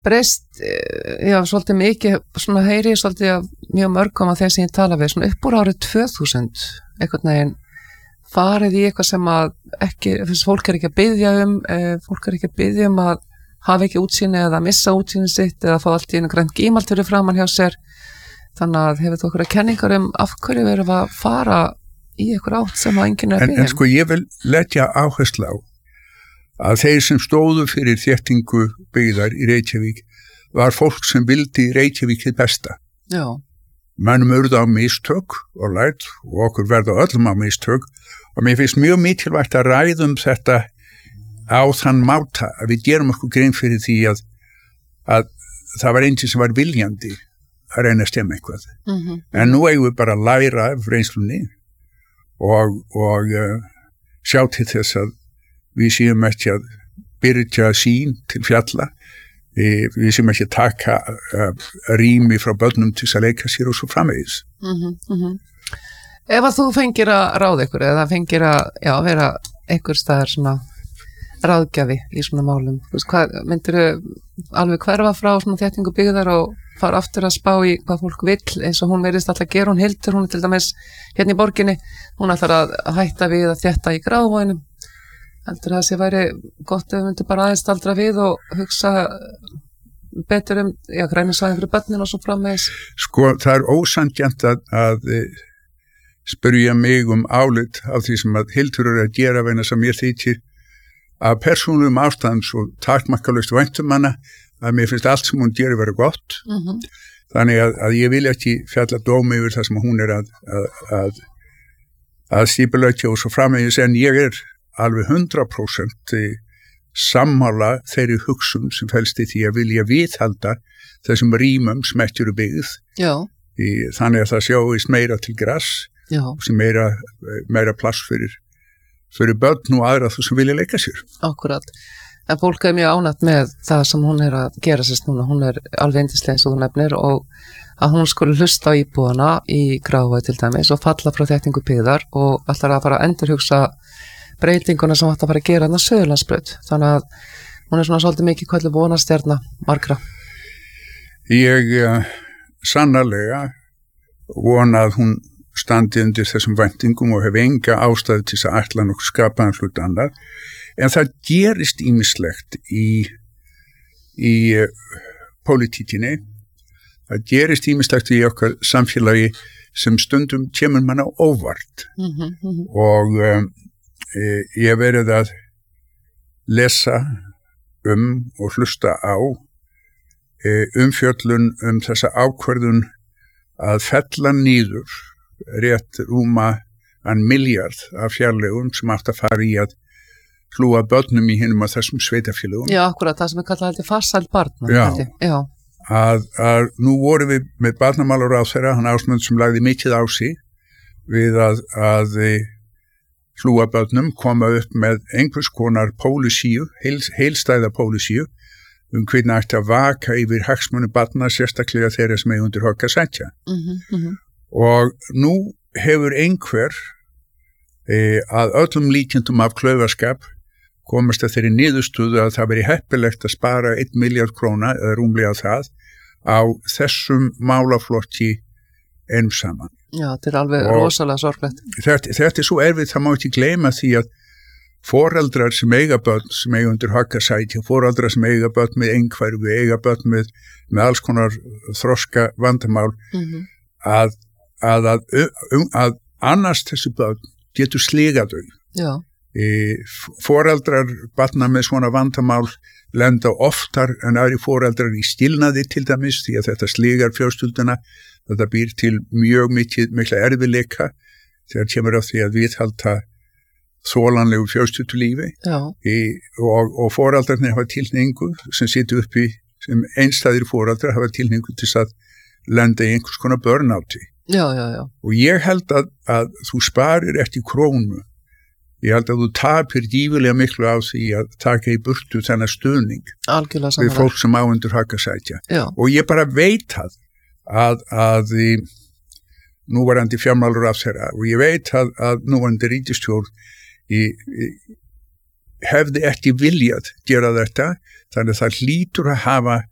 breyst, svolítið mikið, svona heyri ég svolítið af mjög mörgum af þeim sem ég tala við, svona upp úr árið 2000, einhvern veginn farið í eitthvað sem að ekki, þess fólk ekki að biðja fólk ekki að biðja að hafa ekki útsýni eða missa útsýni sitt eða fá allt í einu grænt gímald fyrir framan hjá sér. Þannig að hefur þú okkur kenningar af hverju við erum að fara í eitthvað átt sem að enginn er að biðja. En sko ég vil leggja áherslu á að þeir sem stóðu fyrir þéttingu byggðar í Reykjavík var fólk sem vildi Reykjavík hið besta. Já. Mönnum urðu á mistök og lært og okkur verða öllum á mistök og mér finnst mjög mikilvægt að ræðum þetta á þann máta að við gerum okkur grein fyrir því að það var einn sem var viljandi að reyna að stemma eitthvað. En nú eigum við bara að læra af reynslunni og sjá til þess að við séum ekki að byrja sín til fjalla, við séum ekki að taka rými frá börnum til að leika sér og svo framvegis. Ef að þú fengir að ráða ykkur eða fengir að vera einhver staðar svona ráðgjafi í svona málum, hvað myndirðu alveg hverfa frá svona þéttingu byggðar og fara aftur að spá í hvað fólk vill eins og hún verðist alltaf að gera, hún Hildur, hún er til dæmis hérna í borginni, hún ætlar að hætta við að þétta í Grafarvoginum. Heldur það sé væri gott ef við myndum bara aðeins staldra við og hugsa betur grænusvæðin fyrir börnin og svo framvegis? Sko, það er ósanngjarnt að spyrja mig álit af því sem að Hildur er að gera vegna sem mér þykir að persónulegum ástæðum svo takmarkalaust væntum hana að mér finnst allt sem hún gerir vera gott. Þannig að ég vil ekki fjalla dómi yfir það sem hún er að stípuleggja og svo framvegis, en ég er alveg 100% sammála þeirri hugsun sem felst í því að vilja viðhalda þessum rýmum sem ekki eru byggð. Þannig að það sjáist meira til grass og sem meira pláss fyrir börn og aðra þú sem vilja leika sér. Akkurat. En fólk er mjög ánægt með það sem hún er að gera sérst núna. Hún er alveg yndisleg eins og þú nefnir og að hún skulle hlusta á íbúana í Grafarvogi til dæmis og falla frá þéttingu byggðar og ætlar að fara að endurhugsa breytinguna sem átt að fara að gera þarna Suðurlandsbraut. Þannig að hún er svona svolítið mikið kölluð vonarstjarna margra. Ég sannarlega vona að hún standi undir þessum væntingum og hef enga ástæðu til að ætla nokkuð skapaðan hlut annað. En það gerist ýmislegt í pólitíkinni. Það gerist ýmislegt í okkar samfélagi sem stundum kemur mann á óvart. Og ég verið að lesa og hlusta á umfjöllun þessa ákvörðun að fella niður rétt rúma 1 milljarð af fjárlögum sem átt að fara í að hlúa börnum í hinum af þessum sveitafélögum. Já, akkurat, það sem kallað farsæld barna. Já. Að nú vorum við með barnamálaráðherra, hann Ásmund sem lagði mikið á sig við að hlúa börnum, koma upp með einhvers konar pólisíu, heilstæða pólisíu hvernig ætti að vaka yfir hagsmuni barna, sérstaklega þeirra sem er undir högg að sækja. Og nú hefur einhver að öllum líkjendum af klaufaskap komast að þeirri niðurstöðu að það veri heppilegt að spara 1 milljarð króna eða rúmlega það á þessum málaflokki einum saman. Já, þetta er alveg rosalega sorglegt. Þetta er svo erfitt, það má ekki gleyma því að foreldrar sem eiga börn sem eiga undir högg að sækja, foreldrar sem eiga börn með einhverfu, eiga börn með alls konar þroska vandamál að annars þessi börn getur sligað þau. Já. Foreldrar barna með svona vandamál lenda oftar en aðri foreldrar í skilnaði til dæmis því að þetta sligar fjölskylduna, þetta býr til mjög mikla erfiðleika þegar kemur á því að viðhalda þolanlegu fjölskyldulífi og foreldrarnir hafa tilhneigingu sem situr uppi sem einstæðir foreldrar hafa tilhneigingu til að lenda í einhvers konar burnouti. Já. Og ég held að þú sparir ekki krónu. Ég held að þú tapir gífurlega miklu á því að taka í burtu þennan stuðning við fólk sem á undir högg að sækja. Og ég bara veit að núverandi fjármálaráðherra og ég veit að núverandi ríkisstjórn hefði ekki viljað gera þetta, þannig að það hlýtur að hafa